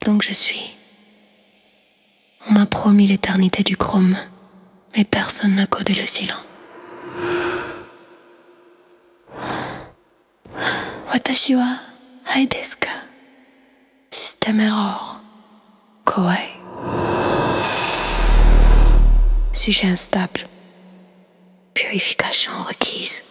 donc je suis. On m'a promis l'éternité du chrome, mais personne n'a codé le silence. Watashi wa hai desu ka? Système error. Kowai. Sujet instable. Purification requise.